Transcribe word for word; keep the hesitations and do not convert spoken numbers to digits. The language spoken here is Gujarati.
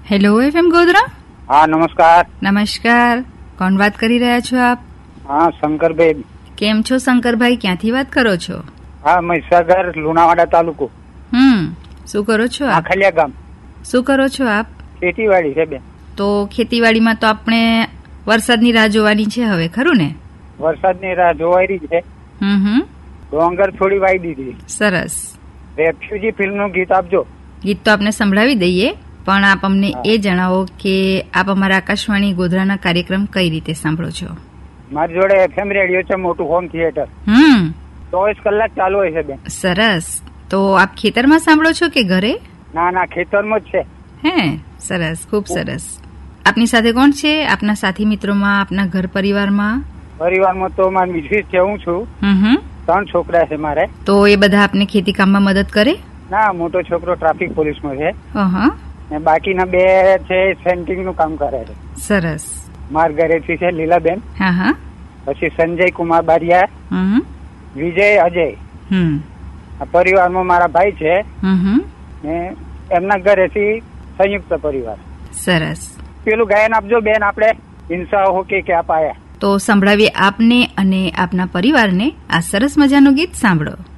Hello FM Godhra. હા નમસ્કાર. નમસ્કાર. કોણ વાત કરી રહ્યા છો આપ? હા શંકરભાઈ. કેમ છો શંકરભાઈ? ક્યાંથી વાત કરો છો? હા મહીસાગર લુણાવાડા તાલુકો. હમ શું કરો છો આપ? આખલિયા ગામ. શું કરો છો આપ? ખેતીવાડી છે બેન. તો ખેતીવાડીમાં તો આપણે વરસાદની રાહ જોવાની છે હવે, ખરું ને? વરસાદની રાહ જોવાઈ છે. હમ હમ ડોંગર થોડી વાઈ દીધી. સરસ. રેફ્યુજી ફિલ્મનું ગીત આપજો. ગીત તો આપણે સંભળાવી દઈએ, પણ આપ અમને એ જણાવો કે આપ અમારા આકાશવાણી ગોધરાના કાર્યક્રમ કઈ રીતે સાંભળો છો? મારી જોડે એફએમ રેડિયો છે, મોટું હોમ થિયેટર. હમ ચોવીસ કલાક ચાલુ હોય છે બેન. સરસ. તો આપ ખેતરમાં સાંભળો છો કે ઘરે? ના ના ખેતરમાં જ છે. હે, સરસ, ખૂબ સરસ. આપની સાથે કોણ છે? આપના સાથી મિત્રોમાં, આપના ઘર પરિવારમાં? પરિવારમાં તો મારી મિસિસ છે, હું છું. હમ હમ ત્રણ છોકરા છે મારે. તો એ બધા આપને ખેતી કામમાં મદદ કરે? ના, મોટો છોકરો ટ્રાફિક પોલીસમાં છે. હા. ને બાકીના બે છે સેન્ટિંગ નું કામ કરે છે. સરસ. માર ઘરેથી છે લીલાબેન. હા હા. પછી સંજય કુમાર બારિયા. હમ વિજય અજય. હમ આ પરિવારમાં મારા ભાઈ છે. હમ ને એમના ઘરેથી સંયુક્ત પરિવાર. સરસ. પેલું ગાયન આપજો બેન, આપણે હિંસા હો કે ક્યાં પાયા. તો સંભળાવીએ આપને અને આપના પરિવારને આ સરસ મજાનું ગીત. સાંભળો.